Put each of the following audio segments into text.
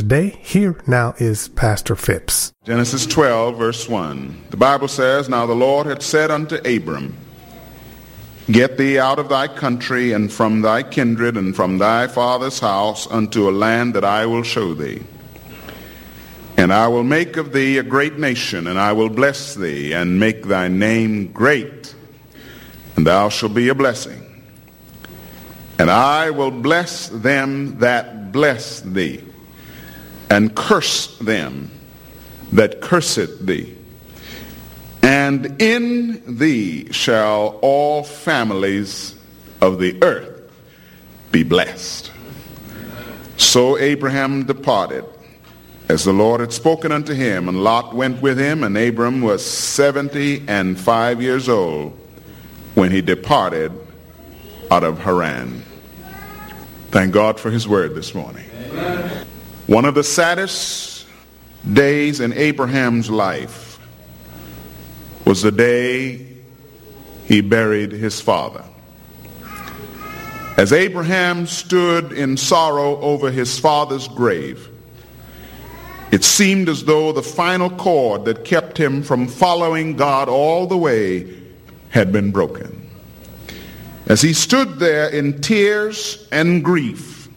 today. Here now is Pastor Phipps. Genesis 12, verse 1. The Bible says, "Now the Lord had said unto Abram, Get thee out of thy country and from thy kindred and from thy father's house unto a land that I will show thee. And I will make of thee a great nation, and I will bless thee and make thy name great, and thou shalt be a blessing. And I will bless them that bless thee, and curse them that curseth thee. And in thee shall all families of the earth be blessed." So Abraham departed, as the Lord had spoken unto him, and Lot went with him, and Abram was 75 years old when he departed out of Haran. Thank God for his word this morning. Amen. One of the saddest days in Abraham's life was the day he buried his father. As Abraham stood in sorrow over his father's grave, it seemed as though the final cord that kept him from following God all the way had been broken. As he stood there in tears and grief,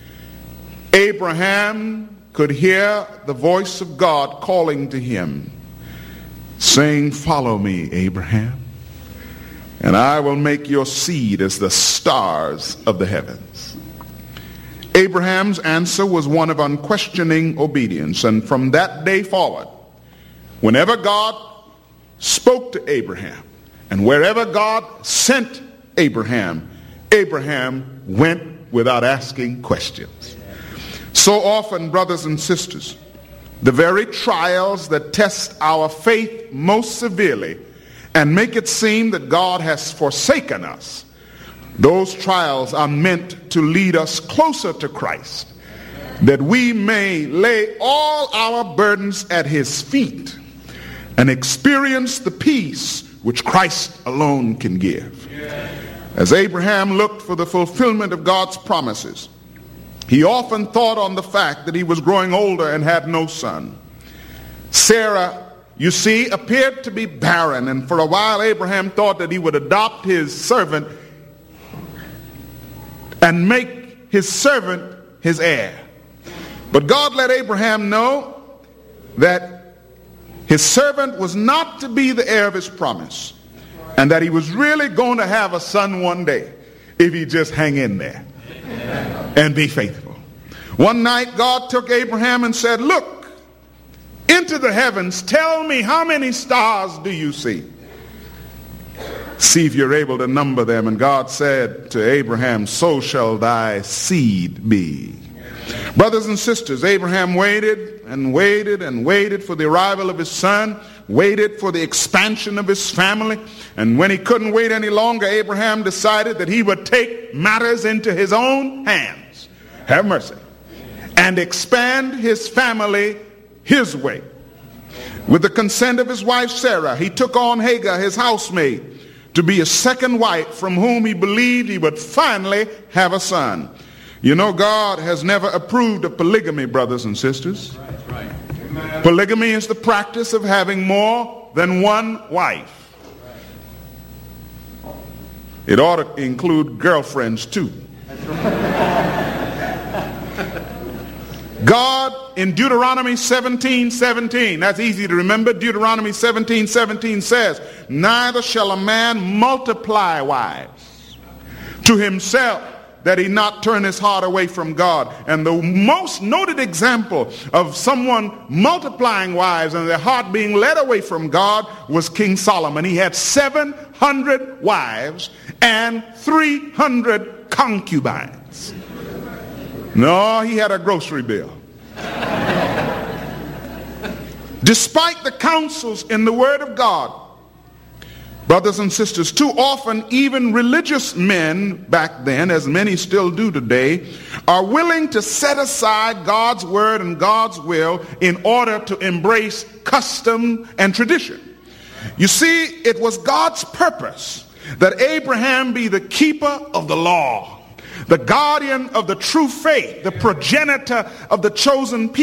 Abraham could hear the voice of God calling to him, saying, "Follow me, Abraham, and I will make your seed as the stars of the heavens." Abraham's answer was one of unquestioning obedience, and from that day forward, whenever God spoke to Abraham, and wherever God sent Abraham, Abraham went without asking questions. So often, brothers and sisters, the very trials that test our faith most severely and make it seem that God has forsaken us, those trials are meant to lead us closer to Christ, that we may lay all our burdens at his feet and experience the peace which Christ alone can give. As Abraham looked for the fulfillment of God's promises, he often thought on the fact that he was growing older and had no son. Sarah, you see, appeared to be barren, and for a while Abraham thought that he would adopt his servant and make his servant his heir. But God let Abraham know that his servant was not to be the heir of his promise, and that he was really going to have a son one day if he just hang in there and be faithful. One night God took Abraham and said, "Look into the heavens, tell me, how many stars do you see? See if you're able to number them." And God said to Abraham, "So shall thy seed be." Brothers and sisters, Abraham waited and waited and waited for the arrival of his son, waited for the expansion of his family, and when he couldn't wait any longer, Abraham decided that he would take matters into his own hands, have mercy, and expand his family his way. With the consent of his wife Sarah, he took on Hagar, his housemaid, to be a second wife from whom he believed he would finally have a son. You know, God has never approved of polygamy, brothers and sisters. Right. Polygamy is the practice of having more than one wife. It ought to include girlfriends too. God in Deuteronomy 17:17, that's easy to remember. Deuteronomy 17:17 says, "Neither shall a man multiply wives to himself, that he not turn his heart away from God." And the most noted example of someone multiplying wives and their heart being led away from God was King Solomon. He had 700 wives and 300 concubines. No, he had a grocery bill. Despite the counsels in the Word of God, brothers and sisters, too often even religious men back then, as many still do today, are willing to set aside God's word and God's will in order to embrace custom and tradition. You see, it was God's purpose that Abraham be the keeper of the law, the guardian of the true faith, the progenitor of the chosen people.